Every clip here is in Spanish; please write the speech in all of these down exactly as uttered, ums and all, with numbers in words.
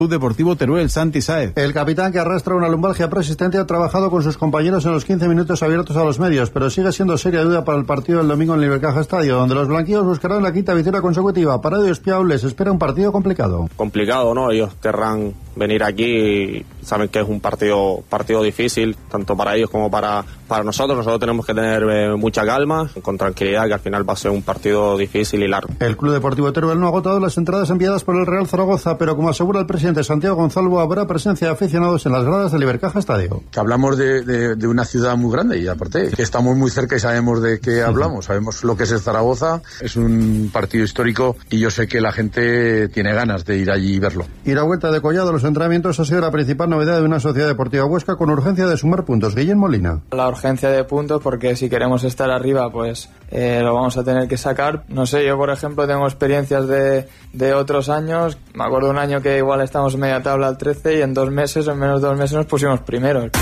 Club Deportivo Teruel, Santi Sáez. El capitán, que arrastra una lumbalgia persistente, ha trabajado con sus compañeros en los quince minutos abiertos a los medios, pero sigue siendo seria duda para el partido del domingo en el Ibercaja Estadio, donde los blanquillos buscarán la quinta victoria consecutiva. Para ellos, Piau les espera un partido complicado. Complicado, ¿no? Ellos querrán venir aquí y saben que es un partido partido difícil, tanto para ellos como para, para nosotros. Nosotros tenemos que tener eh, mucha calma, con tranquilidad, que al final va a ser un partido difícil y largo. El Club Deportivo Teruel no ha agotado las entradas enviadas por el Real Zaragoza, pero como asegura el presidente Santiago Gonzalvo, habrá presencia de aficionados en las gradas del Ibercaja Estadio. Que hablamos de, de, de una ciudad muy grande y aparte que estamos muy cerca y sabemos de qué hablamos, sabemos lo que es el Zaragoza, es un partido histórico y yo sé que la gente tiene ganas de ir allí y verlo. Ir a vuelta de Collado, los entrenamientos ha sido la principal novedad de una Sociedad Deportiva Huesca con urgencia de sumar puntos. Guillén Molina. La urgencia de puntos, porque si queremos estar arriba, pues eh, lo vamos a tener que sacar. No sé, yo por ejemplo tengo experiencias de, de otros años. Me acuerdo un año que igual estamos media tabla al trece y en dos meses, en menos de dos meses nos pusimos primeros.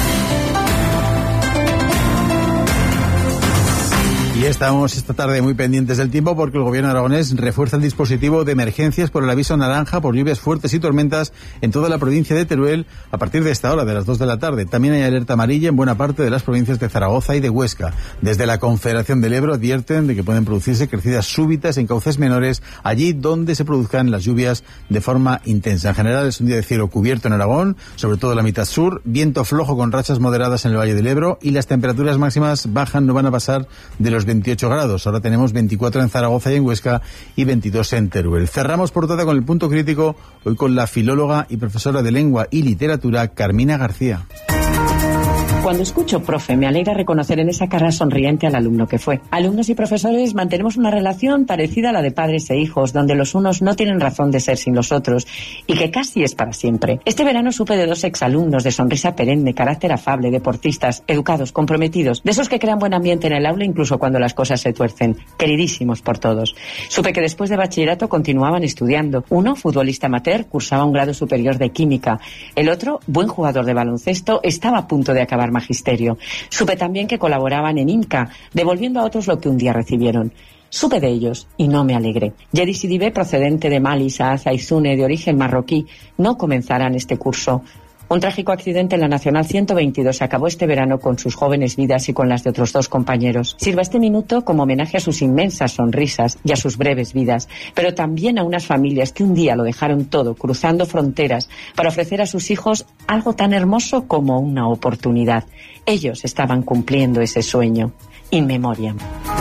Y estamos esta tarde muy pendientes del tiempo porque el gobierno aragonés refuerza el dispositivo de emergencias por el aviso naranja por lluvias fuertes y tormentas en toda la provincia de Teruel a partir de esta hora, de las dos de la tarde. También hay alerta amarilla en buena parte de las provincias de Zaragoza y de Huesca. Desde la Confederación del Ebro advierten de que pueden producirse crecidas súbitas en cauces menores allí donde se produzcan las lluvias de forma intensa. En general es un día de cielo cubierto en Aragón, sobre todo en la mitad sur, viento flojo con rachas moderadas en el Valle del Ebro y las temperaturas máximas bajan, no van a pasar de los veintiocho grados. Ahora tenemos veinticuatro en Zaragoza y en Huesca y veintidós en Teruel. Cerramos portada con el punto crítico, hoy con la filóloga y profesora de lengua y literatura Carmina García. Cuando escucho profe, me alegra reconocer en esa cara sonriente al alumno que fue. Alumnos y profesores mantenemos una relación parecida a la de padres e hijos, donde los unos no tienen razón de ser sin los otros y que casi es para siempre. Este verano supe de dos exalumnos de sonrisa perenne, carácter afable, deportistas, educados, comprometidos, de esos que crean buen ambiente en el aula incluso cuando las cosas se tuercen, queridísimos por todos. Supe que después de bachillerato continuaban estudiando. Uno, futbolista amateur, cursaba un grado superior de química. El otro, buen jugador de baloncesto, estaba a punto de acabar magisterio. Supe también que colaboraban en INCA, devolviendo a otros lo que un día recibieron. Supe de ellos y no me alegré. Yedi Sidibé, procedente de Mali, Saad Aizune, de origen marroquí, no comenzarán este curso. Un trágico accidente en la Nacional ciento veintidós acabó este verano con sus jóvenes vidas y con las de otros dos compañeros. Sirva este minuto como homenaje a sus inmensas sonrisas y a sus breves vidas, pero también a unas familias que un día lo dejaron todo, cruzando fronteras, para ofrecer a sus hijos algo tan hermoso como una oportunidad. Ellos estaban cumpliendo ese sueño. In memoriam.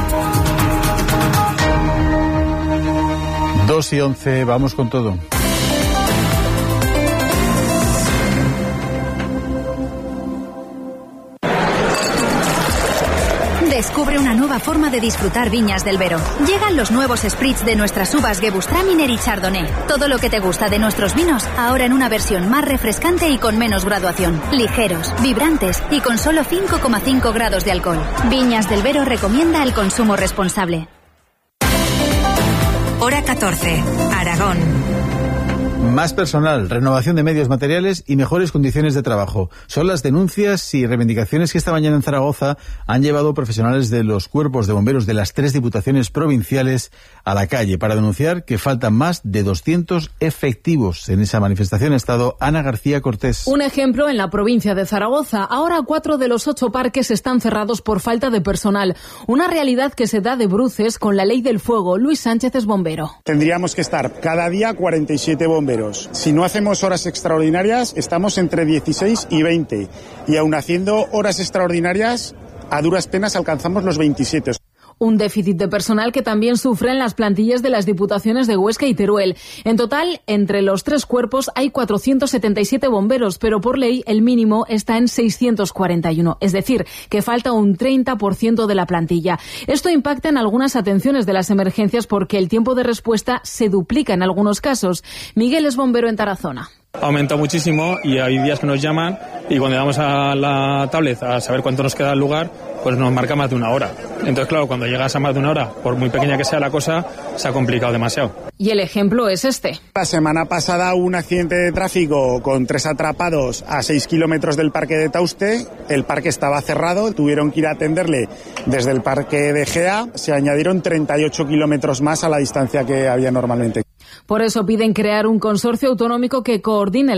dos y once, vamos con todo. Descubre una nueva forma de disfrutar Viñas del Vero. Llegan los nuevos spritz de nuestras uvas Gewürztraminer y Chardonnay. Todo lo que te gusta de nuestros vinos, ahora en una versión más refrescante y con menos graduación. Ligeros, vibrantes y con solo cinco coma cinco grados de alcohol. Viñas del Vero recomienda el consumo responsable. Hora catorce, Aragón. Más personal, renovación de medios materiales y mejores condiciones de trabajo. Son las denuncias y reivindicaciones que esta mañana en Zaragoza han llevado profesionales de los cuerpos de bomberos de las tres diputaciones provinciales a la calle para denunciar que faltan más de doscientos efectivos. En esa manifestación ha estado Ana García Cortés. Un ejemplo en la provincia de Zaragoza. Ahora cuatro de los ocho parques están cerrados por falta de personal. Una realidad que se da de bruces con la ley del fuego. Luis Sánchez es bombero. Tendríamos que estar cada día cuarenta y siete bomberos. Si no hacemos horas extraordinarias, estamos entre dieciséis y veinte. Y aun haciendo horas extraordinarias, a duras penas alcanzamos los veintisiete. Un déficit de personal que también sufren las plantillas de las diputaciones de Huesca y Teruel. En total, entre los tres cuerpos hay cuatrocientos setenta y siete bomberos, pero por ley el mínimo está en seiscientos cuarenta y uno. Es decir, que falta un treinta por ciento de la plantilla. Esto impacta en algunas atenciones de las emergencias porque el tiempo de respuesta se duplica en algunos casos. Miguel es bombero en Tarazona. Aumenta muchísimo y hay días que nos llaman y cuando llegamos a la tablet a saber cuánto nos queda el lugar, pues nos marca más de una hora. Entonces, claro, cuando llegas a más de una hora, por muy pequeña que sea la cosa, se ha complicado demasiado. Y el ejemplo es este. La semana pasada hubo un accidente de tráfico con tres atrapados a seis kilómetros del parque de Tauste. El parque estaba cerrado, tuvieron que ir a atenderle desde el parque de Gea. Se añadieron treinta y ocho kilómetros más a la distancia que había normalmente. Por eso piden crear un consorcio autonómico que coordine